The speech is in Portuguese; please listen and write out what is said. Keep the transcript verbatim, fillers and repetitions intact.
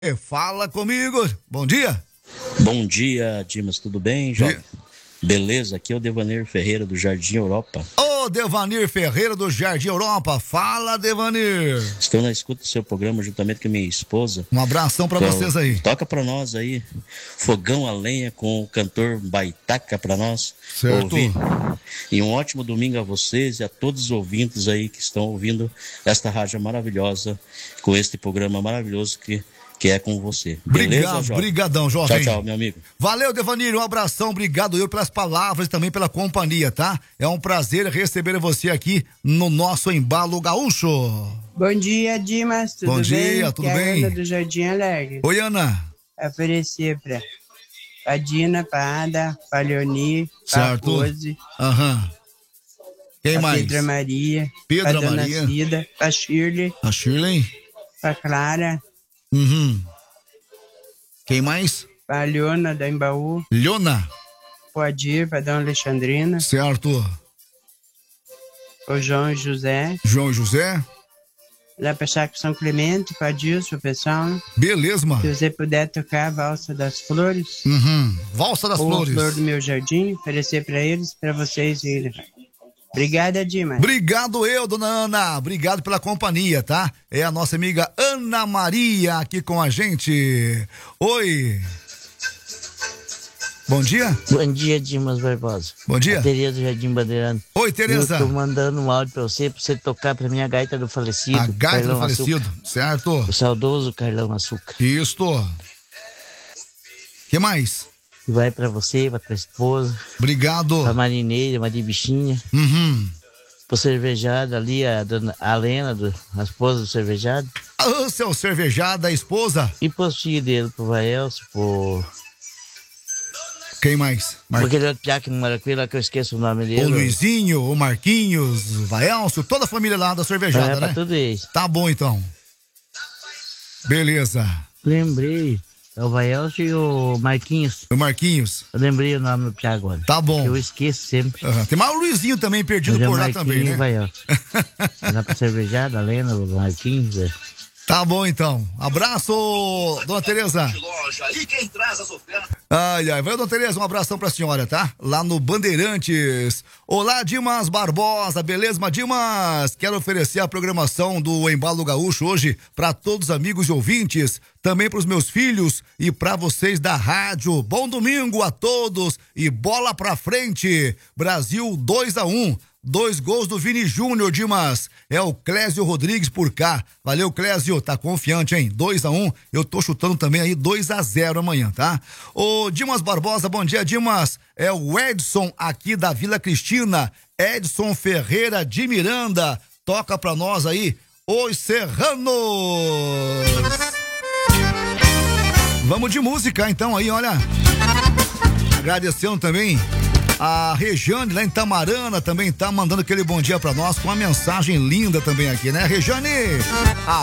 Fala comigo. Bom dia. Bom dia, Dimas. Tudo bem, Jovem? Beleza, aqui é o Devanir Ferreira do Jardim Europa. Ô, Devanir Ferreira do Jardim Europa. Fala, Devanir. Estou na escuta do seu programa juntamente com a minha esposa. Um abração pra Então, vocês aí. Toca pra nós aí, Fogão a Lenha com o cantor Baitaca pra nós Certo. ouvir. E um ótimo domingo a vocês e a todos os ouvintes aí que estão ouvindo esta rádio maravilhosa, com este programa maravilhoso que... que é com você. Beleza, Obrigado, Jovem? brigadão, jovem. Tchau, tchau, meu amigo. Valeu, Devanir, um abração, obrigado eu pelas palavras e também pela companhia, tá? É um prazer receber você aqui no nosso Embalo Gaúcho. Bom dia, Dimas, tudo Bom bem? dia, tudo que bem? É a Ana do Jardim Alegre. Oi, Ana. Oferecer pra, pra Dina, pra Ada, pra Leoni, pra Certo. Rose, Aham. Quem pra mais? Pedra Maria, Pedra pra Dona Maria. Cida, pra Shirley, A Shirley. pra Clara, Uhum. Quem mais? pra Leona da Embaú, Leona. pro Adir, pra Dona Alexandrina, Certo. pro João José, João José. lá pra Chaco São Clemente, pra Dilson, o pessoal. Beleza, mano. Se você puder tocar a Valsa das Flores, Uhum. Valsa das ou a Flores. Flor do Meu Jardim, oferecer pra eles, pra vocês irem. Obrigada, Dimas. Obrigado eu, dona Ana. Obrigado pela companhia, tá? É a nossa amiga Ana Maria aqui com a gente. Oi. Bom dia. Bom dia, Dimas Barbosa. Bom dia. A Tereza do Jardim Bandeirante. Oi, Tereza. Eu tô mandando um áudio pra você, pra você tocar pra minha gaita do falecido. A gaita do Carlão falecido, Açúcar. certo? O saudoso Carlão Açúcar. Isto. Que mais? Que vai pra você, pra tua esposa, Obrigado. pra marineira, Maria Bichinha, Uhum. pro cervejado ali, a dona a Lena, do, a esposa do cervejado. Ah, seu cervejada, a esposa. E pros filhos dele, pro Vaelso, pro... Quem mais? Mar... pro aquele outro piá que não mora com ele, lá que eu esqueço o nome dele. O Luizinho, o Marquinhos, o Vaelcio, toda a família lá da cervejada, É, pra né? tudo isso. Tá bom, então. Beleza. Lembrei, é o Vaelso e o Marquinhos. O Marquinhos. Eu lembrei o nome do piá agora. Tá bom. Eu esqueço sempre. Uhum. Tem mais o Luizinho também perdido Mas é por o lá Marquinhos também, né? e o Vaelso. Lá pra cervejada, a Lena, o Marquinhos. É. Tá bom, então. Abraço, dona Tereza. Ai, ai. Vai, dona Tereza, um abração pra senhora, tá? Lá no Bandeirantes. Olá, Dimas Barbosa, beleza, Dimas? Quero oferecer a programação do Embalo Gaúcho hoje pra todos os amigos e ouvintes, também pros meus filhos e pra vocês da rádio. Bom domingo a todos e bola pra frente. Brasil dois a um. Dois gols do Vini Júnior, Dimas. É o Clésio Rodrigues por cá. Valeu, Clésio. Tá confiante, hein? dois a um. Eu tô chutando também aí dois a zero amanhã, tá? Ô, Dimas Barbosa, bom dia, Dimas. É o Edson aqui da Vila Cristina. Edson Ferreira de Miranda. Toca pra nós aí, Os Serranos. Vamos de música, então, aí, olha. Agradecendo também a Rejane lá em Tamarana também tá mandando aquele bom dia pra nós com uma mensagem linda também aqui, né, Rejane? A